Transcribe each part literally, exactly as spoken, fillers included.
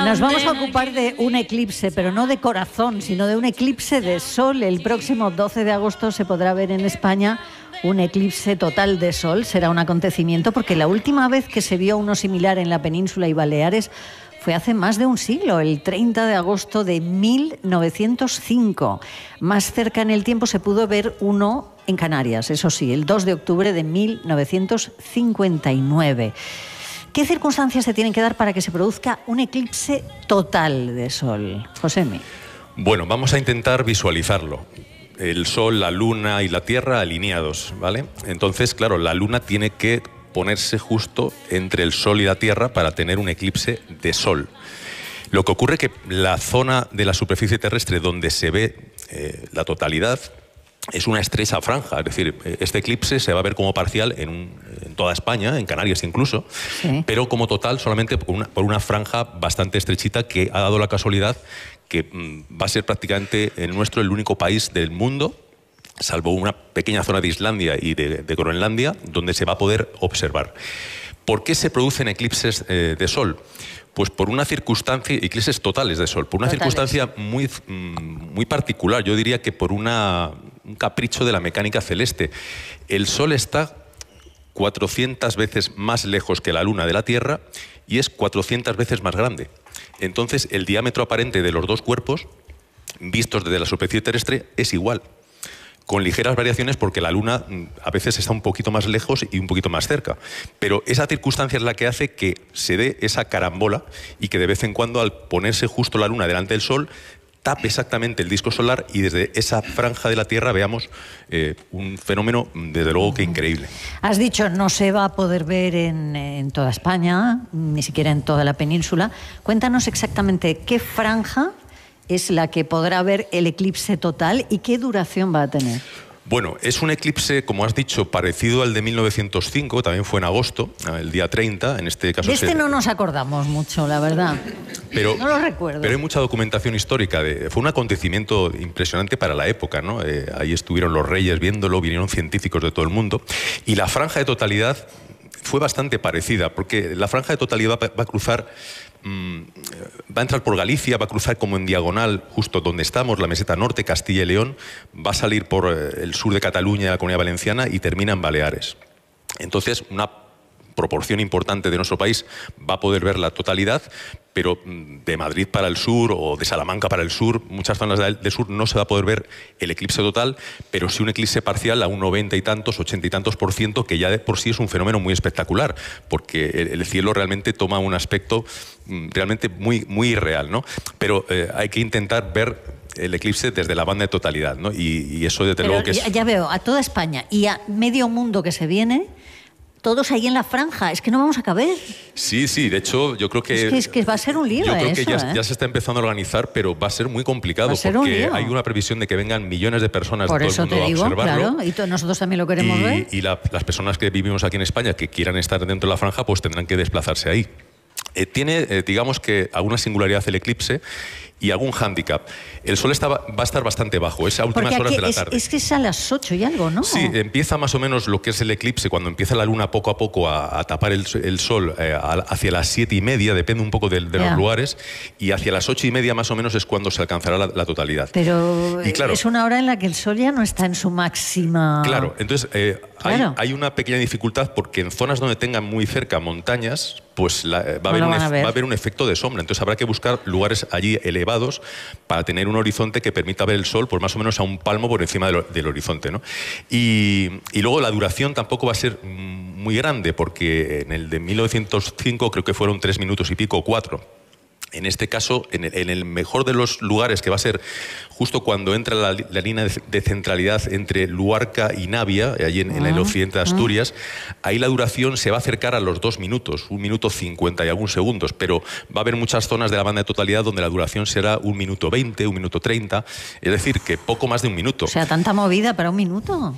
Nos vamos a ocupar de un eclipse, pero no de corazón, sino de un eclipse de sol. El próximo doce de agosto se podrá ver en España un eclipse total de sol. Será un acontecimiento porque la última vez que se vio uno similar en la península y Baleares fue hace más de un siglo, el treinta de agosto de mil novecientos cinco. Más cerca en el tiempo se pudo ver uno en Canarias, eso sí, el dos de octubre de mil novecientos cincuenta y nueve. ¿Qué circunstancias se tienen que dar para que se produzca un eclipse total de sol? Josemi. Bueno, vamos a intentar visualizarlo. El Sol, la Luna y la Tierra alineados, ¿vale? Entonces, claro, la Luna tiene que ponerse justo entre el Sol y la Tierra para tener un eclipse de Sol. Lo que ocurre es que la zona de la superficie terrestre donde se ve eh, la totalidad es una estrecha franja, es decir, este eclipse se va a ver como parcial en, un, en toda España, en Canarias incluso, sí, pero como total solamente por una, por una franja bastante estrechita que ha dado la casualidad que mmm, va a ser prácticamente el nuestro el único país del mundo, salvo una pequeña zona de Islandia y de, de Groenlandia, donde se va a poder observar. ¿Por qué se producen eclipses eh, de sol? Pues por una circunstancia, eclipses totales de sol, por una totales. circunstancia muy, muy particular, yo diría que por una, un capricho de la mecánica celeste. El Sol está cuatrocientas veces más lejos que la Luna de la Tierra y es cuatrocientas veces más grande. Entonces, el diámetro aparente de los dos cuerpos, vistos desde la superficie terrestre, es igual, con ligeras variaciones porque la Luna a veces está un poquito más lejos y un poquito más cerca. Pero esa circunstancia es la que hace que se dé esa carambola y que de vez en cuando, al ponerse justo la Luna delante del Sol, tape exactamente el disco solar y desde esa franja de la Tierra veamos eh, un fenómeno, desde luego, que increíble. Has dicho, no se va a poder ver en, en toda España, ni siquiera en toda la península. Cuéntanos exactamente qué franja es la que podrá ver el eclipse total y qué duración va a tener. Bueno, es un eclipse, como has dicho, parecido al de mil novecientos cinco, también fue en agosto, el día treinta, en este caso... De este se... no nos acordamos mucho, la verdad. Pero, no lo recuerdo. Pero hay mucha documentación histórica. De, fue un acontecimiento impresionante para la época, ¿no? Eh, ahí estuvieron los reyes viéndolo, vinieron científicos de todo el mundo. Y la franja de totalidad fue bastante parecida, porque la franja de totalidad va, va a cruzar... va a entrar por Galicia, va a cruzar como en diagonal justo donde estamos, la meseta norte, Castilla y León, va a salir por el sur de Cataluña, la Comunidad Valenciana, y termina en Baleares. Entonces, una proporción importante de nuestro país va a poder ver la totalidad, pero de Madrid para el sur o de Salamanca para el sur, muchas zonas del sur no se va a poder ver el eclipse total, pero sí un eclipse parcial a un noventa y tantos, ochenta y tantos por ciento, que ya de por sí es un fenómeno muy espectacular, porque el cielo realmente toma un aspecto realmente muy, muy irreal, ¿no? Pero eh, hay que intentar ver el eclipse desde la banda de totalidad, ¿no? Y, y eso desde pero luego que es... Ya, ya veo, a toda España y a medio mundo que se viene... Todos ahí en la franja, es que no vamos a caber. Sí, sí, de hecho yo creo que... Es que, es que va a ser un lío. Yo creo eso, que ya, ¿eh? ya se está empezando a organizar, pero va a ser muy complicado va a ser porque un lío. Hay una previsión de que vengan millones de personas Por de todo eso el mundo te digo, a observarlo. claro, y to- nosotros también lo queremos y, ver. Y la, las personas que vivimos aquí en España que quieran estar dentro de la franja pues tendrán que desplazarse ahí. Eh, tiene, eh, digamos que, alguna singularidad el eclipse y algún hándicap. El sol está, va a estar bastante bajo, es a últimas horas de la es, tarde. Es que es a las ocho y algo, ¿no? Sí, empieza más o menos lo que es el eclipse, cuando empieza la luna poco a poco a, a tapar el, el sol eh, a, hacia las siete y media, depende un poco de, de yeah. los lugares, y hacia las ocho y media más o menos es cuando se alcanzará la, la totalidad. Pero y claro, es una hora en la que el sol ya no está en su máxima... Claro, entonces eh, claro. Hay, hay una pequeña dificultad porque en zonas donde tengan muy cerca montañas, pues la, va, a haber un, a ver. va a haber un efecto de sombra, entonces habrá que buscar lugares allí elevados para tener un horizonte que permita ver el sol pues más o menos a un palmo por encima del, del horizonte, ¿no? Y, y luego la duración tampoco va a ser muy grande, porque en el de mil novecientos cinco creo que fueron tres minutos y pico o cuatro. En este caso, en el, en el mejor de los lugares, que va a ser justo cuando entra la, la línea de, de centralidad entre Luarca y Navia, allí en, en el occidente de Asturias, ahí la duración se va a acercar a los dos minutos, un minuto cincuenta y algunos segundos, pero va a haber muchas zonas de la banda de totalidad donde la duración será un minuto veinte, un minuto treinta, es decir, que poco más de un minuto. O sea, tanta movida para un minuto.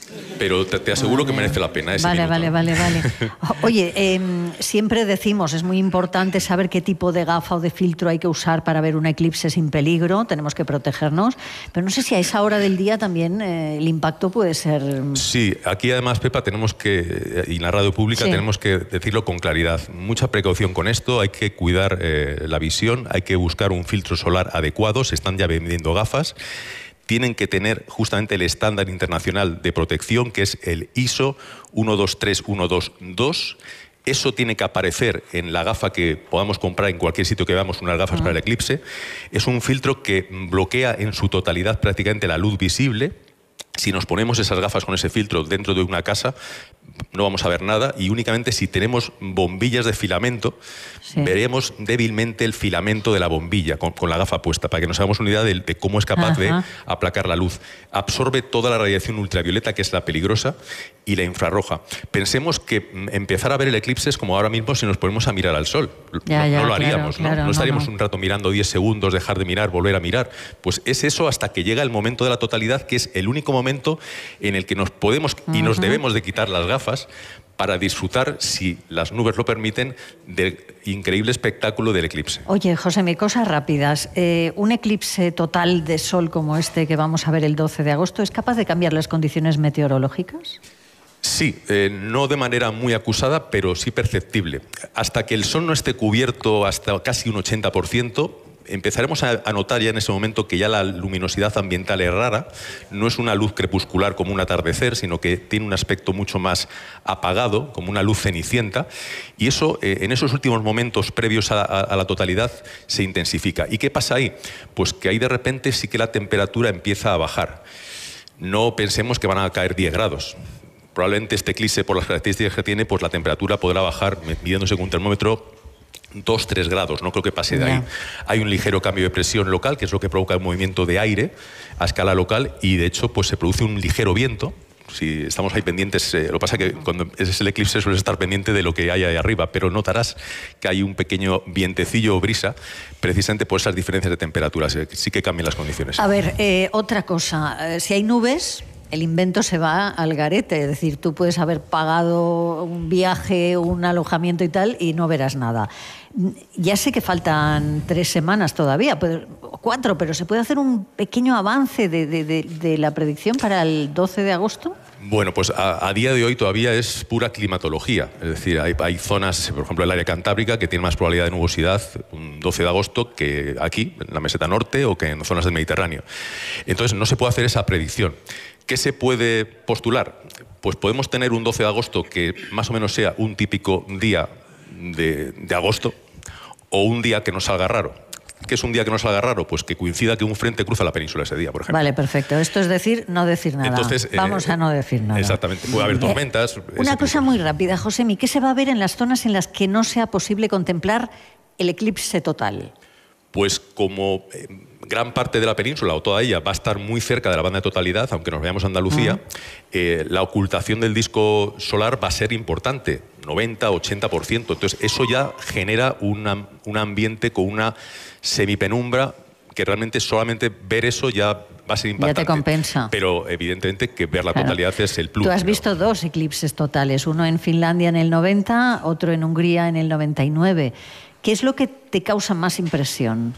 pero te, te aseguro vale. que merece la pena ese Vale, minuto. vale, vale, vale. Oye, eh, siempre decimos, es muy importante saber qué tipo de gafa o de filtro hay que usar para ver un eclipse sin peligro, tenemos que protegernos, pero no sé si a esa hora del día también eh, el impacto puede ser... Sí, aquí además, Pepa, tenemos que, y en la radio pública sí. tenemos que decirlo con claridad, mucha precaución con esto, hay que cuidar eh, la visión, hay que buscar un filtro solar adecuado, se están ya vendiendo gafas, tienen que tener justamente el estándar internacional de protección, que es el I S O uno dos tres uno dos dos. Eso tiene que aparecer en la gafa que podamos comprar en cualquier sitio que veamos, unas gafas uh-huh. para el eclipse. Es un filtro que bloquea en su totalidad prácticamente la luz visible. Si nos ponemos esas gafas con ese filtro dentro de una casa, no vamos a ver nada, y únicamente si tenemos bombillas de filamento, sí. veremos débilmente el filamento de la bombilla con, con la gafa puesta, para que nos hagamos una idea de, de cómo es capaz Ajá. de aplacar la luz. Absorbe toda la radiación ultravioleta, que es la peligrosa, y la infrarroja. Pensemos que empezar a ver el eclipse es como ahora mismo si nos ponemos a mirar al sol. Ya, no, ya, no lo claro, haríamos, ¿no? Claro, no estaríamos no, no. un rato mirando diez segundos, dejar de mirar, volver a mirar. Pues es eso hasta que llega el momento de la totalidad, que es el único momento en el que nos podemos y nos uh-huh. debemos de quitar las gafas para disfrutar, si las nubes lo permiten, del increíble espectáculo del eclipse. Oye, Josemi, cosas rápidas. Eh, ¿Un eclipse total de sol como este que vamos a ver el doce de agosto es capaz de cambiar las condiciones meteorológicas? Sí, eh, no de manera muy acusada, pero sí perceptible. Hasta que el sol no esté cubierto hasta casi un ochenta por ciento, empezaremos a, a notar ya en ese momento que ya la luminosidad ambiental es rara, no es una luz crepuscular como un atardecer, sino que tiene un aspecto mucho más apagado, como una luz cenicienta, y eso eh, en esos últimos momentos previos a, a, a la totalidad se intensifica. ¿Y qué pasa ahí? Pues que ahí de repente sí que la temperatura empieza a bajar. No pensemos que van a caer diez grados. Probablemente este eclipse, por las características que tiene, pues la temperatura podrá bajar, midiéndose con un termómetro, dos a tres grados, no creo que pase de ahí. Hay un ligero cambio de presión local, que es lo que provoca el movimiento de aire a escala local, y de hecho pues se produce un ligero viento. Si estamos ahí pendientes, eh, lo que pasa es que cuando es el eclipse sueles estar pendiente de lo que hay ahí arriba, pero notarás que hay un pequeño vientecillo o brisa, precisamente por esas diferencias de temperaturas, eh, sí que cambian las condiciones. A ver, eh, otra cosa, eh, si hay nubes, el invento se va al garete, es decir, tú puedes haber pagado un viaje, un alojamiento y tal, y no verás nada. Ya sé que faltan tres semanas todavía, cuatro, pero ¿se puede hacer un pequeño avance de, de, de, de la predicción para el doce de agosto? Bueno, pues a, a día de hoy todavía es pura climatología. Es decir, hay, hay zonas, por ejemplo el área cantábrica, que tiene más probabilidad de nubosidad un doce de agosto que aquí, en la meseta norte, o que en zonas del Mediterráneo. Entonces no se puede hacer esa predicción. ¿Qué se puede postular? Pues podemos tener un doce de agosto que más o menos sea un típico día de, de agosto, o un día que nos salga raro. ¿Qué es un día que nos salga raro? Pues que coincida que un frente cruza la península ese día, por ejemplo. Vale, perfecto. Esto es decir, no decir nada. Entonces, Vamos eh, a no decir nada. Exactamente. Puede haber tormentas. Eh, una cosa muy rápida, Josemi. ¿Qué se va a ver en las zonas en las que no sea posible contemplar el eclipse total? Pues como eh, gran parte de la península, o toda ella, va a estar muy cerca de la banda de totalidad, aunque nos veamos a Andalucía, uh-huh. eh, la ocultación del disco solar va a ser importante, noventa, ochenta por ciento. Entonces, eso ya genera una, un ambiente con una semipenumbra que realmente solamente ver eso ya va a ser impactante. Ya te compensa. Pero evidentemente que ver la claro. totalidad es el plus. Tú has pero... visto dos eclipses totales, uno en Finlandia en el noventa, otro en Hungría en el noventa y nueve. ¿Qué es lo que te causa más impresión?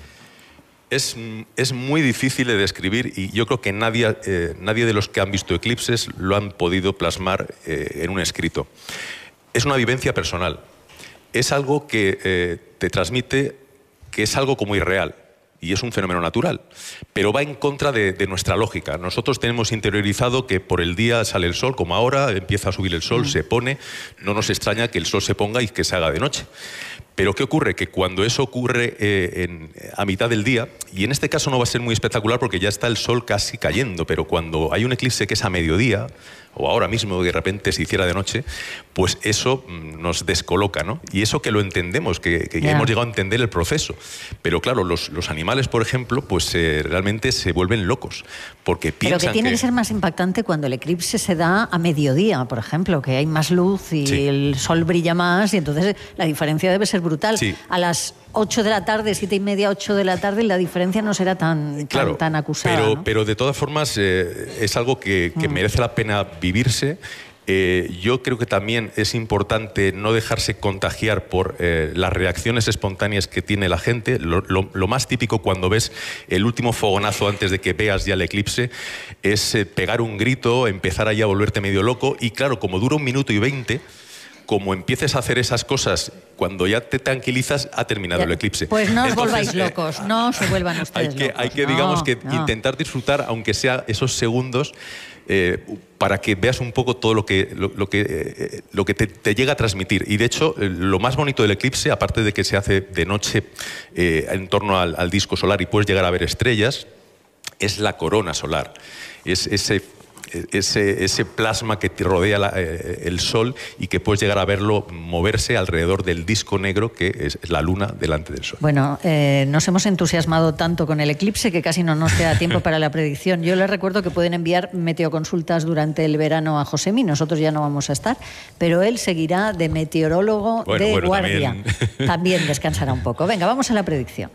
Es, es muy difícil de describir, y yo creo que nadie, eh, nadie de los que han visto eclipses lo han podido plasmar eh, en un escrito. Es una vivencia personal. Es algo que eh, te transmite que es algo como irreal. Y es un fenómeno natural, pero va en contra de, de nuestra lógica. Nosotros tenemos interiorizado que por el día sale el sol, como ahora, empieza a subir el sol, mm. se pone, no nos extraña que el sol se ponga y que se haga de noche. Pero ¿qué ocurre? Que cuando eso ocurre eh, en, a mitad del día, y en este caso no va a ser muy espectacular porque ya está el sol casi cayendo, pero cuando hay un eclipse que es a mediodía, o ahora mismo de repente se hiciera de noche, pues eso nos descoloca, ¿no? Y eso que lo entendemos, que, que ya yeah. hemos llegado a entender el proceso. Pero claro, los, los animales, por ejemplo, pues eh, realmente se vuelven locos, porque piensan que... Pero que tiene que... que ser más impactante cuando el eclipse se da a mediodía, por ejemplo, que hay más luz y sí. el sol brilla más, y entonces la diferencia debe ser brutal. Sí. A las ocho de la tarde, siete y media, ocho de la tarde, la diferencia no será tan, claro, tan, tan acusada. Pero, ¿no? pero de todas formas eh, es algo que, que mm. merece la pena vivirse. Eh, yo creo que también es importante no dejarse contagiar por eh, las reacciones espontáneas que tiene la gente. Lo, lo, lo más típico cuando ves el último fogonazo antes de que veas ya el eclipse es eh, pegar un grito, empezar ahí a volverte medio loco y claro, como dura un minuto y veinte, como empieces a hacer esas cosas, cuando ya te tranquilizas, ha terminado ya, el eclipse. Pues no os Entonces, volváis locos, eh, no se vuelvan ustedes hay que, locos. Hay que, no, digamos, que no. intentar disfrutar, aunque sea esos segundos, eh, para que veas un poco todo lo que, lo, lo que, eh, lo que te, te llega a transmitir. Y de hecho, eh, lo más bonito del eclipse, aparte de que se hace de noche eh, en torno al, al disco solar y puedes llegar a ver estrellas, es la corona solar. Es ese... Ese, ese plasma que te rodea la, eh, el Sol y que puedes llegar a verlo moverse alrededor del disco negro que es, es la Luna delante del Sol. Bueno, eh, nos hemos entusiasmado tanto con el eclipse que casi no nos queda tiempo para la predicción. Yo les recuerdo que pueden enviar meteoconsultas durante el verano a Josemi, nosotros ya no vamos a estar, pero él seguirá de meteorólogo bueno, de bueno, guardia. También... también descansará un poco. Venga, vamos a la predicción.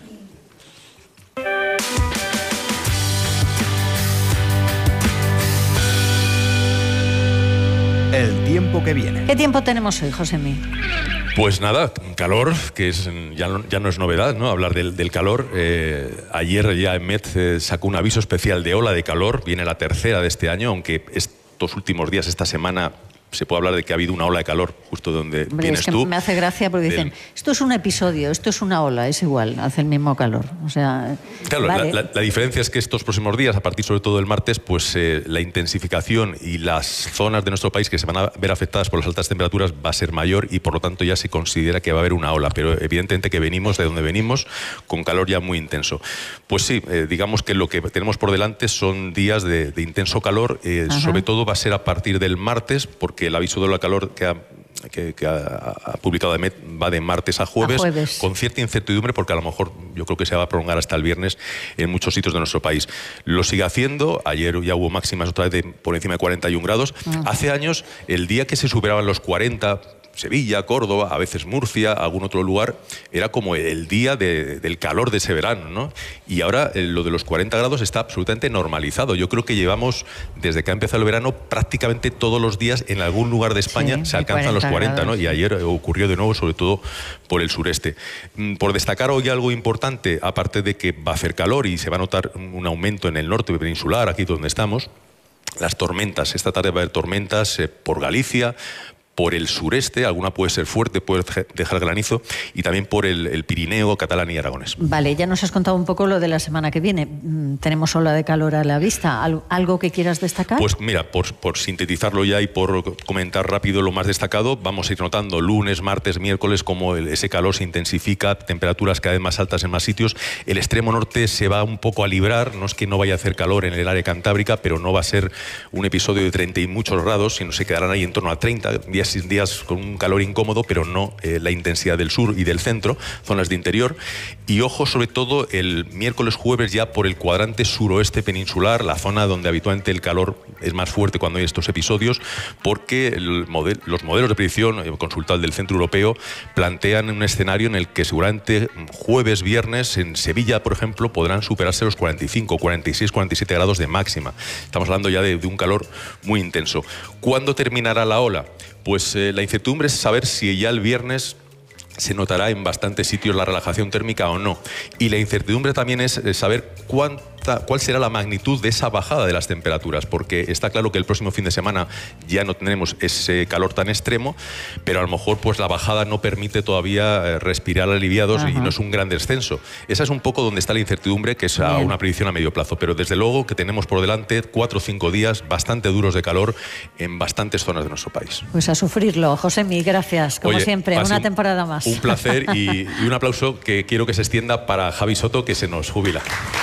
El tiempo que viene. ¿Qué tiempo tenemos hoy, Josemi? Pues nada, calor, que es, ya, no, ya no es novedad, ¿no? Hablar del, del calor. Eh, ayer ya Met eh, sacó un aviso especial de ola de calor, viene la tercera de este año, aunque estos últimos días, esta semana, se puede hablar de que ha habido una ola de calor justo donde Hombre, vienes es que tú. Me hace gracia porque dicen, del... esto es un episodio, esto es una ola, es igual, hace el mismo calor. O sea, claro, vale. la, la, la diferencia es que estos próximos días, a partir sobre todo del martes, pues eh, la intensificación y las zonas de nuestro país que se van a ver afectadas por las altas temperaturas va a ser mayor y por lo tanto ya se considera que va a haber una ola, pero evidentemente que venimos de donde venimos con calor ya muy intenso. Pues sí, eh, digamos que lo que tenemos por delante son días de, de intenso calor, eh, sobre todo va a ser a partir del martes, porque el aviso de la calor que ha, que, que ha, ha publicado Met va de martes a jueves, a jueves, con cierta incertidumbre, porque a lo mejor yo creo que se va a prolongar hasta el viernes en muchos sitios de nuestro país. Lo sigue haciendo, ayer ya hubo máximas otra vez de, por encima de cuarenta y un grados. Uh-huh. Hace años, el día que se superaban los cuarenta, Sevilla, Córdoba, a veces Murcia, algún otro lugar, era como el día de, del calor de ese verano, ¿no? Y ahora eh, lo de los cuarenta grados está absolutamente normalizado. Yo creo que llevamos, desde que ha empezado el verano, prácticamente todos los días en algún lugar de España sí, se alcanzan los cuarenta, grados, ¿no? Y ayer ocurrió de nuevo, sobre todo por el sureste. Por destacar hoy algo importante, aparte de que va a hacer calor y se va a notar un aumento en el norte peninsular, aquí donde estamos, las tormentas. Esta tarde va a haber tormentas eh, por Galicia, por el sureste, alguna puede ser fuerte, puede dejar granizo, y también por el, el Pirineo, Catalán y Aragones. Vale, ya nos has contado un poco lo de la semana que viene. Tenemos ola de calor a la vista. ¿Algo que quieras destacar? Pues mira, por, por sintetizarlo ya y por comentar rápido lo más destacado, vamos a ir notando lunes, martes, miércoles como el, ese calor se intensifica, temperaturas cada vez más altas en más sitios. El extremo norte se va un poco a librar, no es que no vaya a hacer calor en el área cantábrica, pero no va a ser un episodio de treinta y muchos grados, sino se quedarán ahí en torno a treinta, días días con un calor incómodo, pero no eh, la intensidad del sur y del centro, zonas de interior. Y ojo, sobre todo, el miércoles, jueves, ya por el cuadrante suroeste peninsular, la zona donde habitualmente el calor es más fuerte cuando hay estos episodios, porque el model, los modelos de predicción, eh, consultado del Centro Europeo, plantean un escenario en el que seguramente jueves, viernes, en Sevilla, por ejemplo, podrán superarse los cuarenta y cinco, cuarenta y seis, cuarenta y siete grados de máxima. Estamos hablando ya de, de un calor muy intenso. ¿Cuándo terminará la ola? Pues eh, la incertidumbre es saber si ya el viernes se notará en bastantes sitios la relajación térmica o no. Y la incertidumbre también es saber cuánta, cuál será la magnitud de esa bajada de las temperaturas, porque está claro que el próximo fin de semana ya no tendremos ese calor tan extremo, pero a lo mejor pues la bajada no permite todavía respirar aliviados. Ajá. Y no es un gran descenso. Esa es un poco donde está la incertidumbre, que es a una predicción a medio plazo, pero desde luego que tenemos por delante cuatro o cinco días bastante duros de calor en bastantes zonas de nuestro país. Pues a sufrirlo. Josemi, gracias, como Oye, siempre, una un, temporada más. Un placer y, y un aplauso que quiero que se extienda para Javi Soto, que se nos jubila.